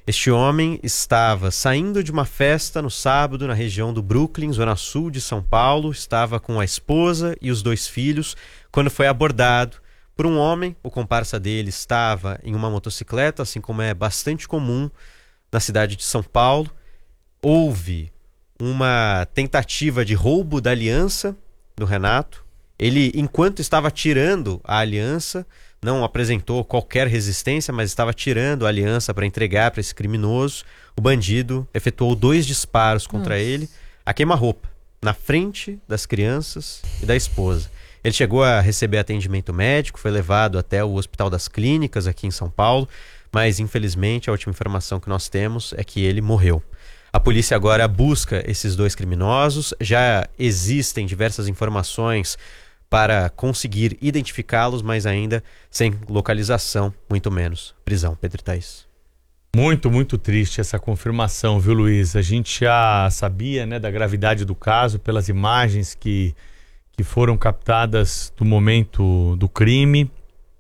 Este homem estava saindo de uma festa no sábado na região do Brooklyn, zona sul de São Paulo. Estava com a esposa e os 2 filhos quando foi abordado por um homem. O comparsa dele estava em uma motocicleta, assim como é bastante comum na cidade de São Paulo. Houve uma tentativa de roubo da aliança do Renato. Ele, enquanto estava tirando a aliança, não apresentou qualquer resistência, mas estava tirando a aliança para entregar para esse criminoso. O bandido efetuou 2 disparos contra ele, a queima-roupa, na frente das crianças e da esposa. Ele chegou a receber atendimento médico, foi levado até o Hospital das Clínicas aqui em São Paulo, mas infelizmente a última informação que nós temos é que ele morreu. A polícia agora busca esses 2 criminosos, já existem diversas informações para conseguir identificá-los, mas ainda sem localização, muito menos prisão. Pedro e Thaís. Muito, muito triste essa confirmação, viu, Luiz? A gente já sabia, né, da gravidade do caso pelas imagens que foram captadas do momento do crime,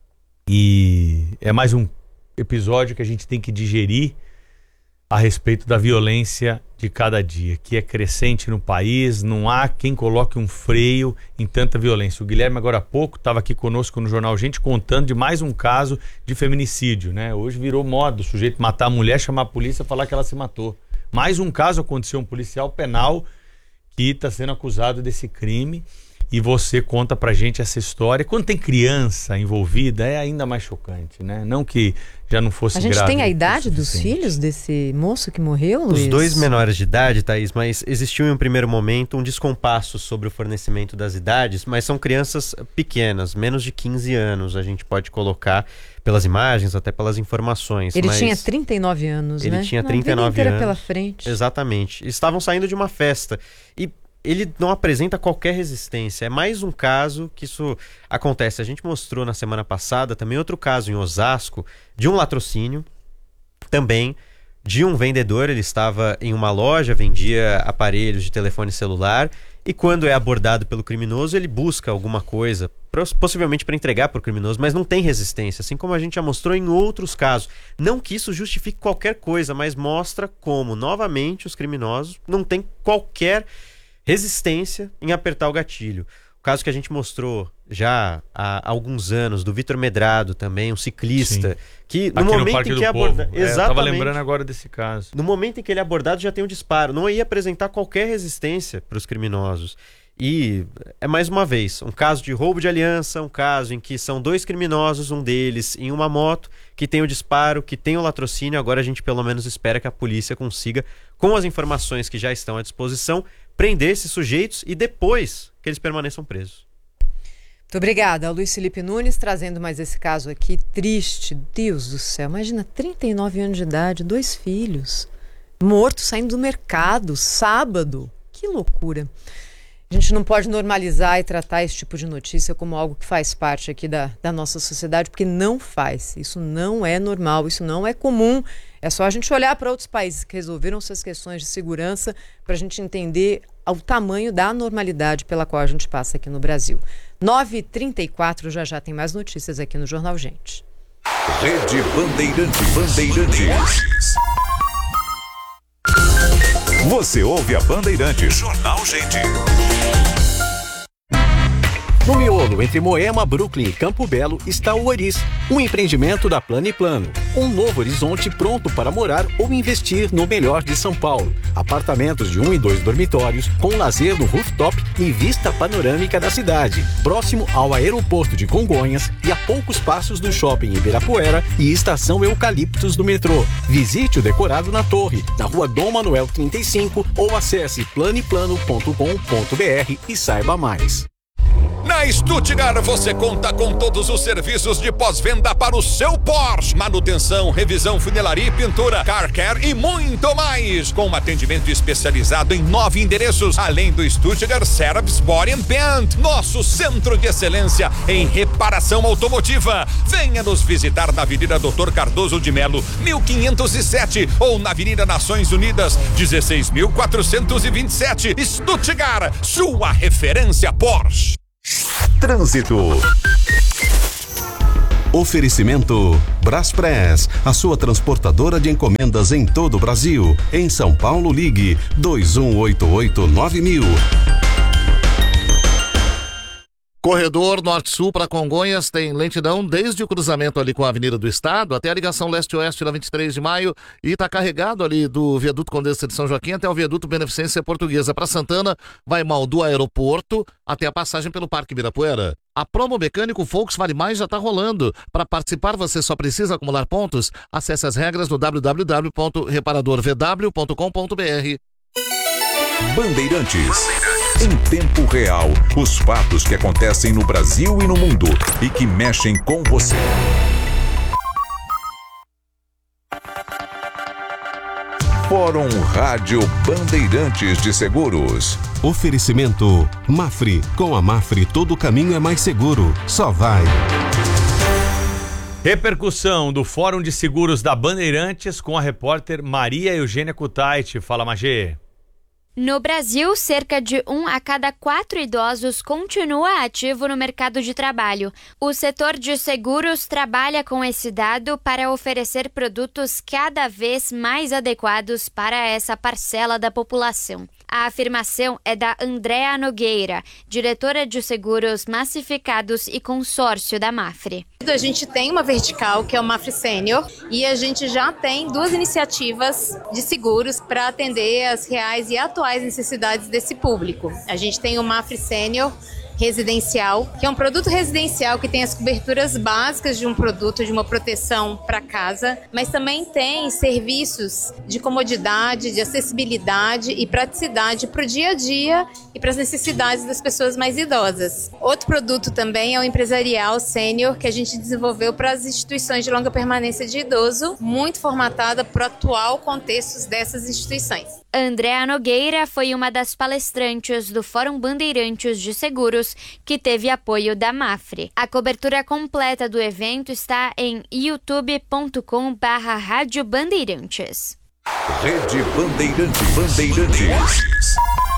e é mais um episódio que a gente tem que digerir a respeito da violência de cada dia, que é crescente no país. Não há quem coloque um freio em tanta violência. O Guilherme agora há pouco estava aqui conosco no Jornal Gente contando de mais um caso de feminicídio, né? Hoje virou moda o sujeito matar a mulher, chamar a polícia e falar que ela se matou. Mais um caso aconteceu, um policial penal que está sendo acusado desse crime, e você conta pra gente essa história. Quando tem criança envolvida é ainda mais chocante, né? Não que já não fosse grave. A gente tem a idade dos filhos desse moço que morreu, Luiz? Os 2 menores de idade, Thaís, mas existiu em um primeiro momento um descompasso sobre o fornecimento das idades, mas são crianças pequenas, menos de 15 anos, a gente pode colocar pelas imagens, até pelas informações. Ele tinha 39 anos, né? Ele tinha 39 anos. Pela frente. Exatamente. Estavam saindo de uma festa e ele não apresenta qualquer resistência. É mais um caso que isso acontece. A gente mostrou na semana passada também outro caso em Osasco, de um latrocínio, também de um vendedor. Ele estava em uma loja, vendia aparelhos de telefone celular, e quando é abordado pelo criminoso, ele busca alguma coisa, possivelmente para entregar para o criminoso, mas não tem resistência, assim como a gente já mostrou em outros casos. Não que isso justifique qualquer coisa, mas mostra como, novamente, os criminosos não têm qualquer resistência em apertar o gatilho. O caso que a gente mostrou já há alguns anos do Vitor Medrado também, um ciclista. Sim. Que no aqui momento em que é abordado, eu estava lembrando agora desse caso. No momento em que ele é abordado já tem um disparo, não ia apresentar qualquer resistência para os criminosos. E é mais uma vez um caso de roubo de aliança, um caso em que são 2 criminosos, um deles em uma moto, que tem o disparo, que tem o latrocínio. Agora a gente pelo menos espera que a polícia consiga, com as informações que já estão à disposição, prender esses sujeitos e depois que eles permaneçam presos. Muito obrigada, Luiz Felipe Nunes, trazendo mais esse caso aqui, triste. Deus do céu, imagina, 39 anos de idade, 2 filhos, morto saindo do mercado, sábado. Que loucura. A gente não pode normalizar e tratar esse tipo de notícia como algo que faz parte aqui da nossa sociedade, porque não faz. Isso não é normal, isso não é comum. É só a gente olhar para outros países que resolveram suas questões de segurança para a gente entender o tamanho da anormalidade pela qual a gente passa aqui no Brasil. 9h34, já tem mais notícias aqui no Jornal Gente. Rede Bandeirantes. Você ouve a Bandeirantes. Jornal Gente. No miolo entre Moema, Brooklyn e Campo Belo está o Oris, um empreendimento da Plano & Plano. Um novo horizonte pronto para morar ou investir no melhor de São Paulo. Apartamentos de 1 e 2 dormitórios, com lazer no rooftop e vista panorâmica da cidade. Próximo ao aeroporto de Congonhas e a poucos passos do shopping Ibirapuera e estação Eucaliptos do metrô. Visite o decorado na torre, na rua Dom Manuel 35 ou acesse planeplano.com.br e saiba mais. Na Stuttgart você conta com todos os serviços de pós-venda para o seu Porsche. Manutenção, revisão, funilaria e pintura, car care e muito mais. Com um atendimento especializado em 9 endereços, além do Stuttgart Service Body and Paint, nosso centro de excelência em reparação automotiva. Venha nos visitar na Avenida Dr. Cardoso de Melo, 1507 ou na Avenida Nações Unidas, 16.427. Stuttgart, sua referência Porsche. Trânsito. Oferecimento Braspress, a sua transportadora de encomendas em todo o Brasil. Em São Paulo, ligue 2188-9000. Corredor Norte-Sul para Congonhas tem lentidão desde o cruzamento ali com a Avenida do Estado até a ligação leste-oeste na 23 de maio e está carregado ali do viaduto Condessa de São Joaquim até o viaduto Beneficência Portuguesa. Para Santana, vai mal do aeroporto até a passagem pelo Parque Ibirapuera. A promo mecânico Volks Vale Mais já está rolando. Para participar, você só precisa acumular pontos. Acesse as regras no www.reparadorvw.com.br. Bandeirantes. Em tempo real, os fatos que acontecem no Brasil e no mundo e que mexem com você. Fórum Rádio Bandeirantes de Seguros. Oferecimento Mafre. Com a Mafre, todo caminho é mais seguro. Só vai. Repercussão do Fórum de Seguros da Bandeirantes com a repórter Maria Eugênia Kutaiti. Fala, Magê. No Brasil, cerca de 1 a cada 4 idosos continua ativo no mercado de trabalho. O setor de seguros trabalha com esse dado para oferecer produtos cada vez mais adequados para essa parcela da população. A afirmação é da Andréa Nogueira, diretora de seguros massificados e consórcio da Mafre. A gente tem uma vertical que é o Mafre Sênior e a gente já tem 2 iniciativas de seguros para atender as reais e atuais necessidades desse público. A gente tem o Mafre Sênior residencial, que é um produto residencial que tem as coberturas básicas de um produto, de uma proteção para casa, mas também tem serviços de comodidade, de acessibilidade e praticidade para o dia a dia e para as necessidades das pessoas mais idosas. Outro produto também é o empresarial sênior, que a gente desenvolveu para as instituições de longa permanência de idoso, muito formatada para o atual contexto dessas instituições. Andréa Nogueira foi uma das palestrantes do Fórum Bandeirantes de Seguros, que teve apoio da Mafre. A cobertura completa do evento está em youtube.com/Rádio Bandeirantes. Rede Bandeirantes.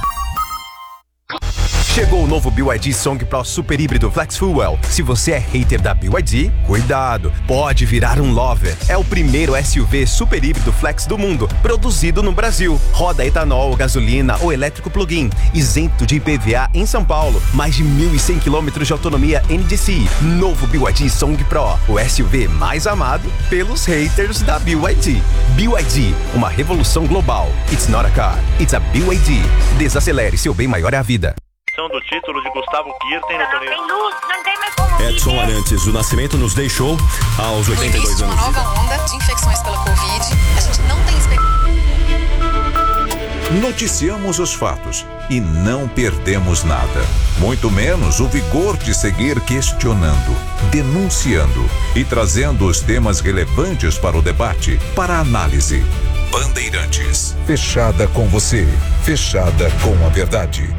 Chegou o novo BYD Song Pro Super Híbrido Flex Fuel. Se você é hater da BYD, cuidado, pode virar um lover. É o primeiro SUV super híbrido flex do mundo, produzido no Brasil. Roda etanol, gasolina ou elétrico plug-in, isento de IPVA em São Paulo. Mais de 1.100 km de autonomia NDCi. Novo BYD Song Pro, o SUV mais amado pelos haters da BYD. BYD, uma revolução global. It's not a car, it's a BYD. Desacelere, seu bem maior é a vida. Do título de Gustavo Kirten no torneio. Não tem mais como Edson Arantes do Nascimento nos deixou aos 82 anos. Uma nova onda de infecções pela Covid. A gente não tem Noticiamos os fatos e não perdemos nada. Muito menos o vigor de seguir questionando, denunciando e trazendo os temas relevantes para o debate, para a análise. Bandeirantes. Fechada com você. Fechada com a verdade.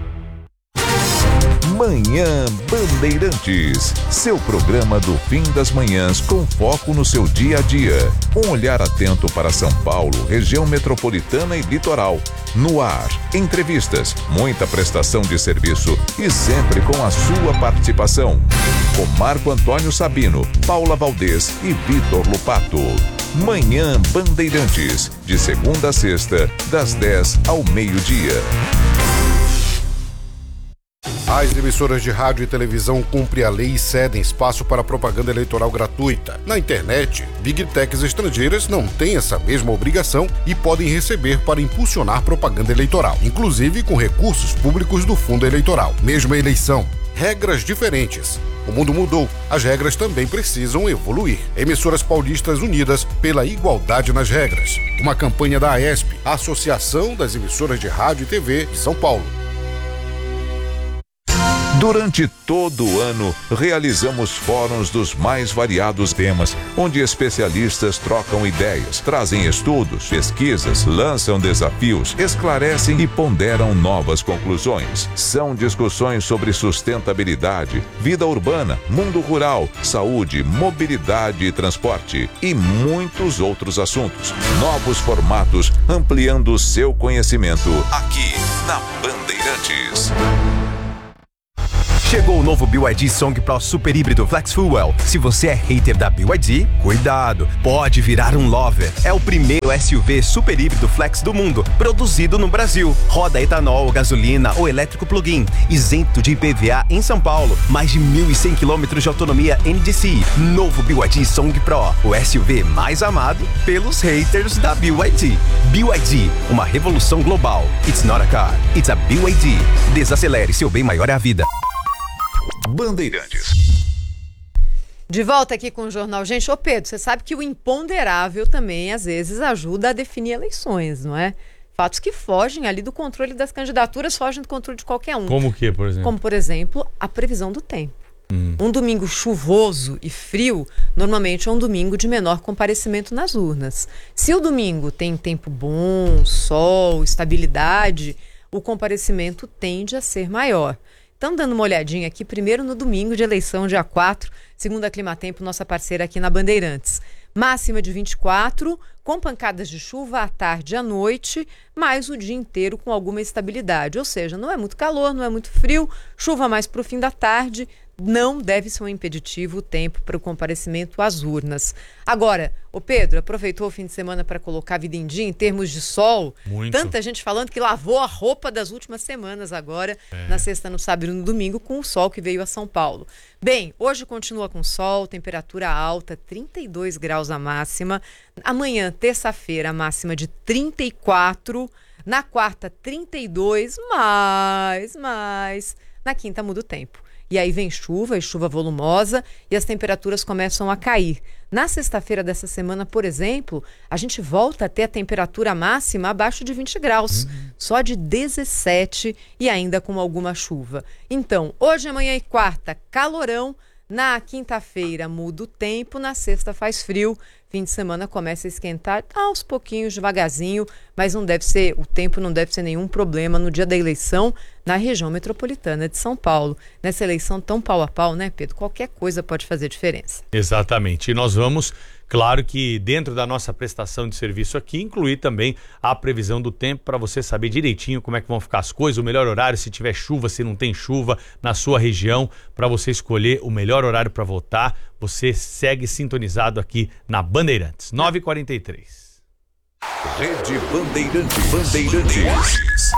Manhã Bandeirantes, seu programa do fim das manhãs com foco no seu dia a dia. Um olhar atento para São Paulo, região metropolitana e litoral. No ar, entrevistas, muita prestação de serviço e sempre com a sua participação. Com Marco Antônio Sabino, Paula Valdez e Vitor Lupato. Manhã Bandeirantes, de segunda a sexta, das 10 ao meio-dia. As emissoras de rádio e televisão cumprem a lei e cedem espaço para propaganda eleitoral gratuita. Na internet, Big Techs estrangeiras não têm essa mesma obrigação e podem receber para impulsionar propaganda eleitoral, inclusive com recursos públicos do fundo eleitoral. Mesma eleição, regras diferentes. O mundo mudou, as regras também precisam evoluir. Emissoras paulistas unidas pela igualdade nas regras. Uma campanha da AESP, a Associação das Emissoras de Rádio e TV de São Paulo. Durante todo o ano, realizamos fóruns dos mais variados temas, onde especialistas trocam ideias, trazem estudos, pesquisas, lançam desafios, esclarecem e ponderam novas conclusões. São discussões sobre sustentabilidade, vida urbana, mundo rural, saúde, mobilidade e transporte e muitos outros assuntos. Novos formatos, ampliando o seu conhecimento aqui na Bandeirantes. Chegou o novo BYD Song Pro Super Híbrido Flex Fuel. Se você é hater da BYD, cuidado, pode virar um lover. É o primeiro SUV super híbrido flex do mundo, produzido no Brasil. Roda etanol, gasolina ou elétrico plug-in, isento de IPVA em São Paulo. Mais de 1.100 km de autonomia NDC. Novo BYD Song Pro, o SUV mais amado pelos haters da BYD. BYD, uma revolução global. It's not a car, it's a BYD. Desacelere, seu bem maior é a vida. Bandeirantes. De volta aqui com o Jornal Gente. Ô Pedro, você sabe que o imponderável também às vezes ajuda a definir eleições, não é? Fatos que fogem ali do controle das candidaturas, fogem do controle de qualquer um. Como o que, por exemplo? Como, por exemplo, a previsão do tempo. Um domingo chuvoso e frio, normalmente é um domingo de menor comparecimento nas urnas. Se o domingo tem tempo bom, sol, estabilidade, o comparecimento tende a ser maior. Estamos dando uma olhadinha aqui, primeiro no domingo de eleição, dia 4, segundo a Climatempo, nossa parceira aqui na Bandeirantes. Máxima de 24, com pancadas de chuva à tarde e à noite, mas o dia inteiro com alguma estabilidade. Ou seja, não é muito calor, não é muito frio, chuva mais para o fim da tarde. Não deve ser um impeditivo o tempo para o comparecimento às urnas. Agora, ô Pedro, aproveitou o fim de semana para colocar a vida em dia em termos de sol? Muito. Tanta gente falando que lavou a roupa das últimas semanas agora, na sexta, no sábado e no domingo, com o sol que veio a São Paulo. Bem, hoje continua com sol, temperatura alta, 32 graus a máxima. Amanhã, terça-feira, a máxima de 34. Na quarta, 32, mais. Na quinta muda o tempo. E aí vem chuva, e chuva volumosa, e as temperaturas começam a cair. Na sexta-feira dessa semana, por exemplo, a gente volta a ter a temperatura máxima abaixo de 20 graus, só de 17 e ainda com alguma chuva. Então, hoje, amanhã e quarta, calorão. Na quinta-feira muda o tempo, na sexta faz frio, fim de semana começa a esquentar aos pouquinhos, devagarzinho, mas o tempo não deve ser nenhum problema no dia da eleição na região metropolitana de São Paulo. Nessa eleição tão pau a pau, né, Pedro? Qualquer coisa pode fazer diferença. Exatamente. E nós vamos, claro que dentro da nossa prestação de serviço aqui, incluir também a previsão do tempo para você saber direitinho como é que vão ficar as coisas, o melhor horário, se tiver chuva, se não tem chuva na sua região, para você escolher o melhor horário para votar. Você segue sintonizado aqui na Bandeirantes. 9h43. Rede Bandeirantes.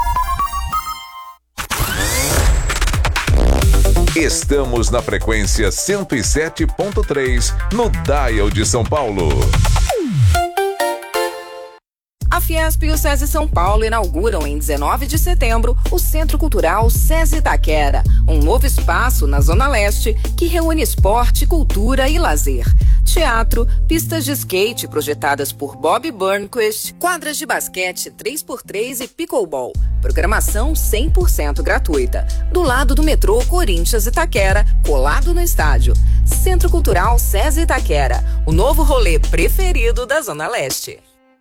Estamos na frequência 107.3 no Dial de São Paulo. A Fiesp e o SESI São Paulo inauguram em 19 de setembro o Centro Cultural SESI Itaquera, um novo espaço na Zona Leste que reúne esporte, cultura e lazer. Teatro, pistas de skate projetadas por Bob Burnquist, quadras de basquete 3x3 e pickleball. Programação 100% gratuita. Do lado do metrô Corinthians Itaquera, colado no estádio. Centro Cultural SESI Itaquera, o novo rolê preferido da Zona Leste.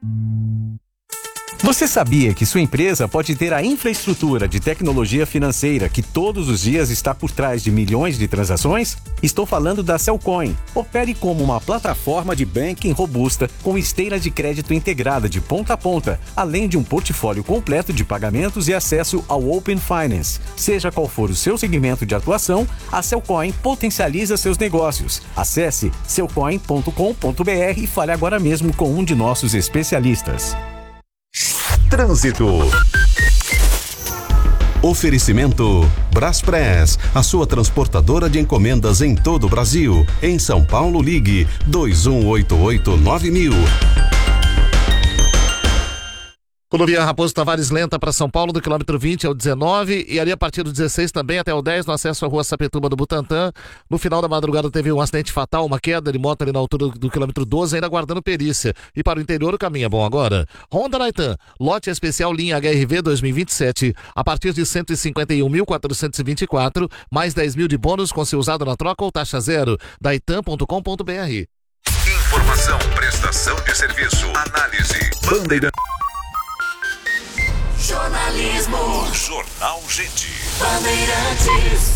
Você sabia que sua empresa pode ter a infraestrutura de tecnologia financeira que todos os dias está por trás de milhões de transações? Estou falando da Cellcoin. Opere como uma plataforma de banking robusta com esteira de crédito integrada de ponta a ponta, além de um portfólio completo de pagamentos e acesso ao Open Finance. Seja qual for o seu segmento de atuação, a Cellcoin potencializa seus negócios. Acesse cellcoin.com.br e fale agora mesmo com um de nossos especialistas. Trânsito. Oferecimento Braspress, a sua transportadora de encomendas em todo o Brasil. Em São Paulo, ligue 2188-9000. Rodovia Raposo Tavares lenta para São Paulo, do quilômetro 20 ao 19, e ali a partir do 16 também até o 10, no acesso à rua Sapituba do Butantã. No final da madrugada teve um acidente fatal, uma queda de moto ali na altura do quilômetro 12, ainda aguardando perícia. E para o interior o caminho é bom agora. Honda Naitan, lote especial linha HRV 2027, a partir de 151.424, mais 10 mil de bônus com seu usado na troca ou taxa zero. Daitan.com.br. Informação, prestação de serviço, análise. Bandeirante. Jornalismo. Jornal Gente. Bandeirantes.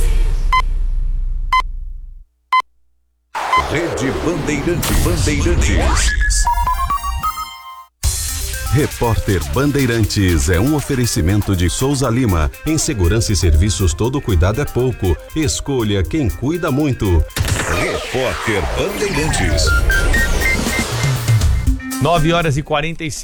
Rede Bandeirantes. Repórter Bandeirantes é um oferecimento de Souza Lima. Em segurança e serviços, todo cuidado é pouco. Escolha quem cuida muito. Repórter Bandeirantes. 9h45.